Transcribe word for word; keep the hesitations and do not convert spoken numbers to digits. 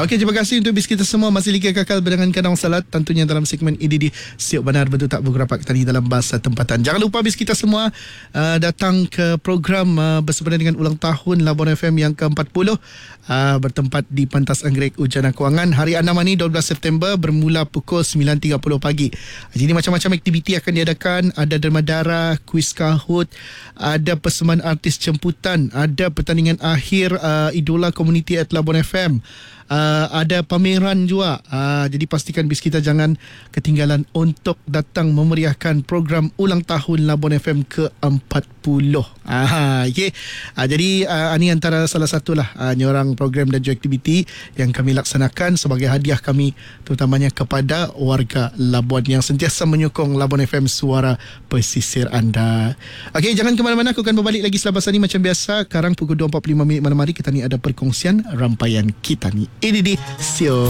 Okey, terima kasih untuk bis kita semua. Masih lagi kekal berdengan Kanang Salat, tentunya dalam segmen ini di Siok Benar Betul Tak Bergerapak tadi dalam bahasa tempatan. Jangan lupa bis kita semua uh, datang ke program uh, bersempena dengan ulang tahun Labuan F M yang ke empat puluh uh, bertempat di Pantas Anggrek Ujana Kewangan hari enam ni dua belas September bermula pukul sembilan tiga puluh pagi. Jadi macam-macam aktiviti akan diadakan, ada derma darah, kuis Kahoot, ada persembahan artis jemputan, ada pertandingan akhir uh, idola komuniti at Labuan F M. Uh, ada pameran juga. Uh, jadi pastikan bis kita jangan ketinggalan untuk datang memeriahkan program ulang tahun Labuan F M ke empat puluh. Ah, okay. Uh, jadi uh, ini antara salah satulah uh, orang program dan juga aktiviti yang kami laksanakan sebagai hadiah kami terutamanya kepada warga Labuan yang sentiasa menyokong Labuan F M, suara pesisir anda. Okey, jangan ke mana-mana, aku akan berbalik lagi selepas ini macam biasa. Sekarang pukul dua empat puluh lima minit malam hari kita ni ada perkongsian rampaian kita ni. Ini di Sio